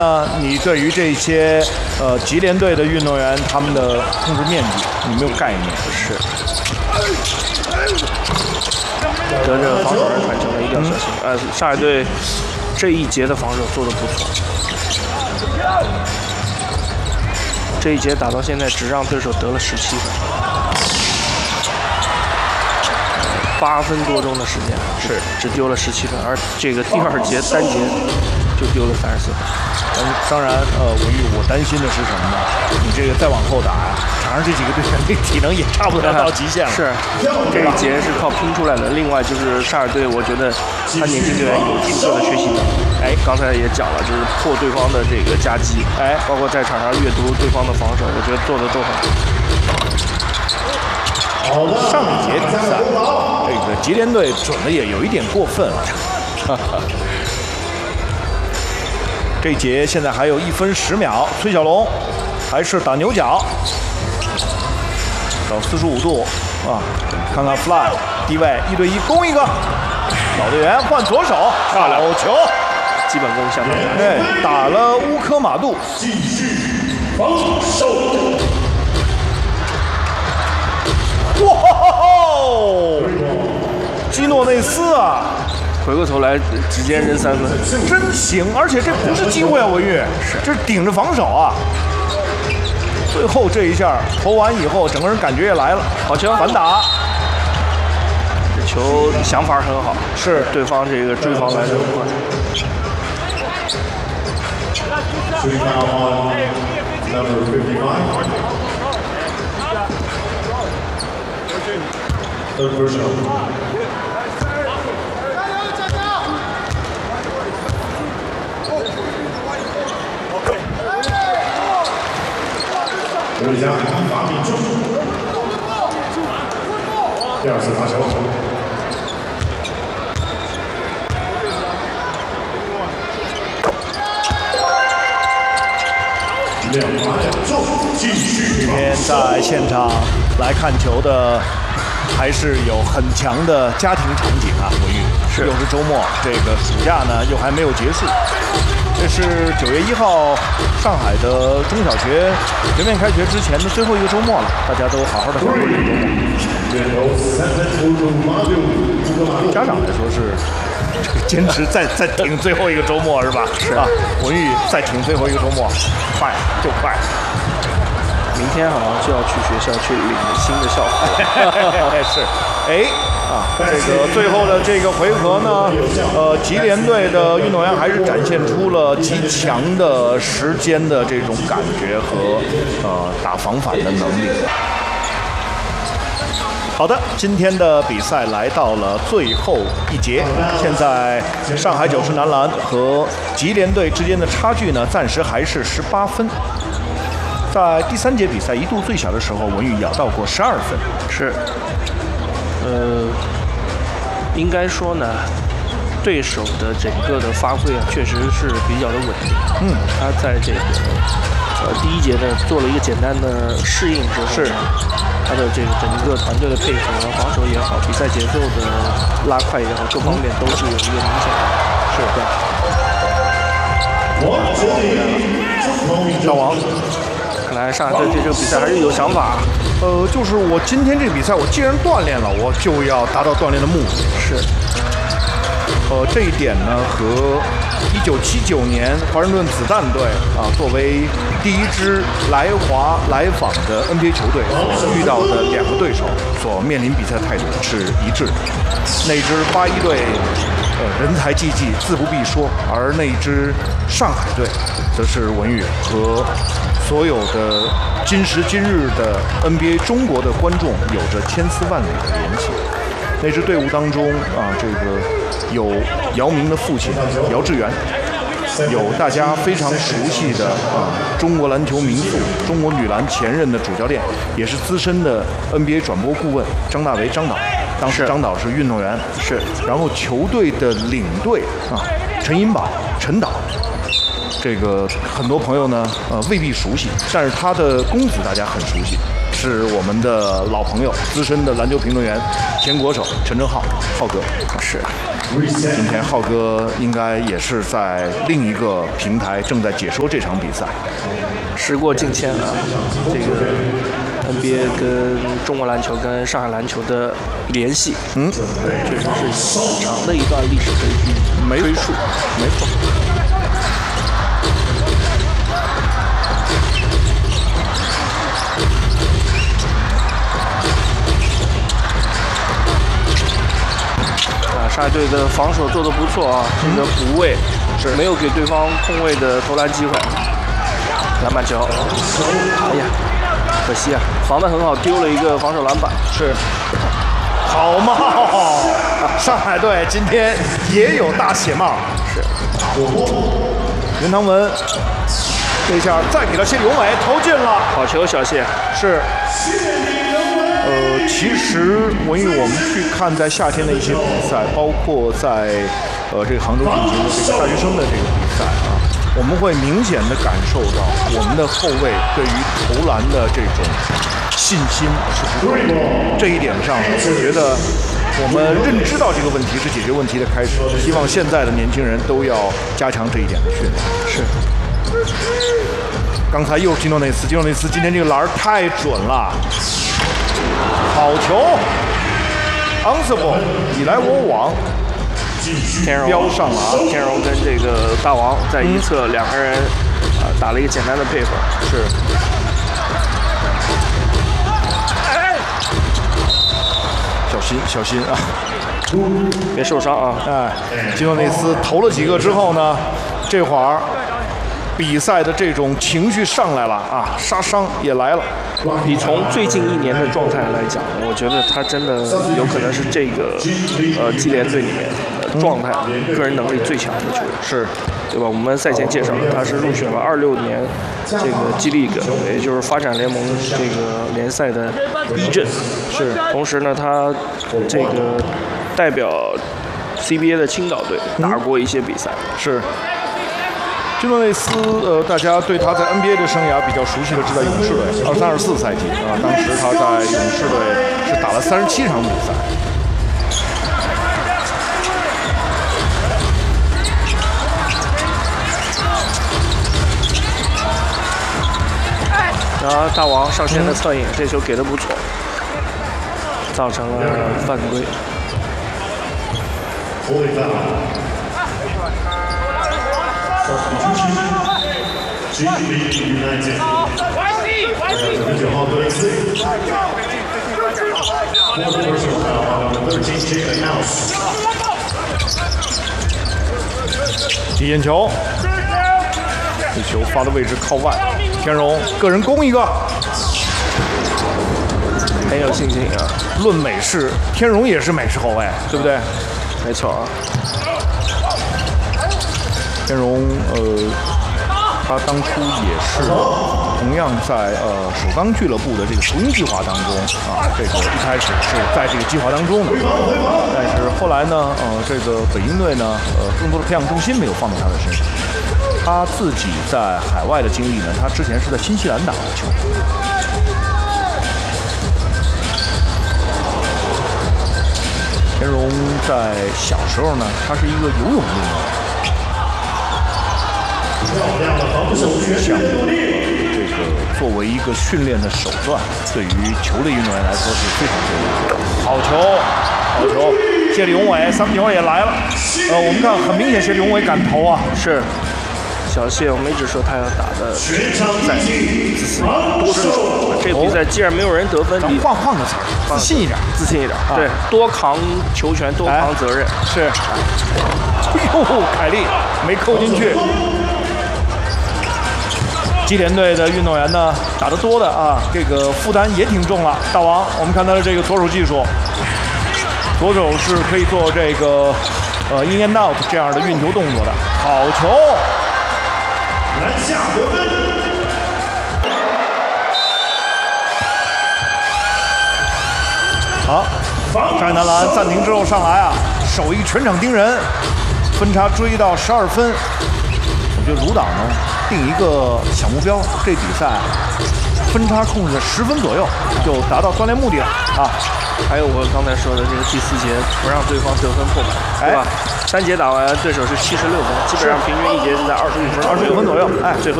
你对于这些吉联队的运动员他们的控制面积你没有概念？ 是。得着防守人传球了，一定要小心。上海队这一节的防守做得不错，这一节打到现在只让对手得了17分，8分多钟的时间是只丢了17分，而这个第二节单节就丢了34分。 当然，我担心的是什么呢？你这个再往后打呀，场上这几个队员这体能也差不多到极限了。 是，这一节是靠拼出来的。另外就是上海队，我觉得他年轻队员有进步的学习能力。刚才也讲了，就是破对方的这个夹击，包括在场上阅读对方的防守，我觉得做的都很好。 上一节比赛，这个吉联队准的也有一点过分了。这一节现在还有1分10秒，崔小龙还是打牛角，到45度啊！看看 fly 低位1对1攻一个，老队员换左手，漂亮球， 基本功相当好。 打了乌科马杜， 继续防守。 哇吼！基诺内斯啊！ 回过头来直接扔3分， 真行！而且这不是机会啊，文玉，这是顶着防守啊。最后这一下投完以后，整个人感觉也来了， 好球， 反打。 这球想法很好， 是对方这个追防来得很快。 刘李佳依法命中，第2次罚球。2罚2中，继续。 今天在现场来看球的，还是有很强的家庭场景啊，文玉。又是周末，这个暑假呢又还没有结束。这是9月1号，上海的中小学全面开学之前的最后一个周末了，大家都好好的过这个周末。家长来说是坚持再挺最后一个周末是吧？是啊，文玉再挺最后一个周末，快就快。 明天好像就要去学校去领新的校服。 是，这个最后的这个回合呢，吉联队的运动员还是展现出了极强的时间的这种感觉和打防反的能力。好的，今天的比赛来到了最后一节，现在上海九世男篮和吉联队之间的差距呢，暂时还是18分。在第3节比赛一度最小的时候，文玉咬到过12分。 是，应该说呢，对手的整个的发挥啊，确实是比较的稳定。他在这个第1节呢做了一个简单的适应之后，是他的这个整个团队的配合、防守也好，比赛节奏的拉快也好，各方面都是有一个明显的是的。 小王。 看来上海队对这个比赛还是有想法。 就是我今天这个比赛，我既然锻炼了，我就要达到锻炼的目的。 是。 这一点呢，和1979年华盛顿子弹队作为第1支来华来访的 NBA 球队遇到的2个对手所面临比赛态度是一致的。那支81队，人才济济，自不必说；而那支上海队，则是文宇和所有的今时今日的 NBA 中国的观众有着千丝万缕的联系。那支队伍当中这个有姚明的父亲姚志源，有大家非常熟悉的中国篮球名宿、中国女篮前任的主教练，也是资深的 NBA 转播顾问张大为张导。当时张导是运动员，是，然后球队的领队陈银宝陈导。这个很多朋友呢，未必熟悉，但是他的公子大家很熟悉， 是我们的老朋友，资深的篮球评论员、前国手陈正浩哥。 是。 今天浩哥应该也是在另一个平台正在解说这场比赛。 时过境迁啊，这个 NBA 跟中国篮球跟上海篮球的联系，确实是很长的一段历史可以去追溯。 没错。 上海队的防守做得不错啊，这个补位是没有给对方空位的投篮机会。篮板球，哎呀，可惜啊，防得很好，丢了一个防守篮板。 是，好帽！上海队今天也有大血帽。 是， 袁唐文这一下再给到谢李永伟投进了， 好球，小谢。 是。其实因为我们去看在夏天的一些比赛，包括在这个杭州进行的这个大学生的这个比赛啊，我们会明显的感受到我们的后卫对于投篮的这种信心是不够的。这一点上，我觉得我们认知到这个问题是解决问题的开始。希望现在的年轻人都要加强这一点的训练。 是。 刚才又是基诺内斯今天这个篮太准了。好球 ，Ansible 你来我往， 天荣飙上了啊！ 天荣跟这个大王在一侧，两个人打了一个简单的配合。 是。小心啊！ 别受伤啊！ 哎，基诺内斯投了几个之后呢，这会儿比赛的这种情绪上来了啊，杀伤也来了。 你从最近1年的状态来讲，我觉得他真的有可能是这个季联队里面状态、个人能力最强的球员， 是， 对吧？我们赛前介绍，他是入选了26年这个 G League， 也就是发展联盟这个联赛的一阵， 是。 同时呢，他这个代表 CBA 的青岛队打过一些比赛， 是。基诺内斯，大家对他在 NBA 的生涯比较熟悉的，是在勇士队23-24赛季啊，当时他在勇士队是打了37场比赛。 然后大王上线的侧影，这球给的不错，造成了犯规。 踢眼球，这球发的位置靠外，天荣个人攻一个， 很有信心啊！ 论美式，天荣也是美式后卫，对不对？ 没错啊。 天荣他当初也是同样在首钢俱乐部的这个雏鹰计划当中啊，这个一开始是在这个计划当中的，但是后来呢，这个北京队呢，更多的培养重心没有放在他的身上。他自己在海外的经历呢，他之前是在新西兰打过球。天荣在小时候呢，他是一个游泳运动员。项目这个作为一个训练的手段，对于球类运动员来说是非常重要的。好球！谢李永伟3球也来了。我们看很明显，谢李永伟敢投啊。 是，小谢，我们一直说他要打的在自信多出手。这个比赛既然没有人得分，你换个词儿，自信一点。 对，多扛球权，多扛责任。 是。凯利没扣进去。基联队的运动员呢，打得多的啊，这个负担也挺重了。大王，我们看他的这个左手技术，左手是可以做这个in and out 这样的运球动作的。好球！ 篮下得分。 好，上海男篮暂停之后上来啊，守一个全场盯人，分差追到12分。我觉得鲁党呢定一个小目标，这比赛分差控制10分左右，就达到锻炼目的了啊。 还有我刚才说的这个第4节不让对方得分破百，对吧？3节打完，对手是76分，基本上平均1节是在25分左右。哎， 最后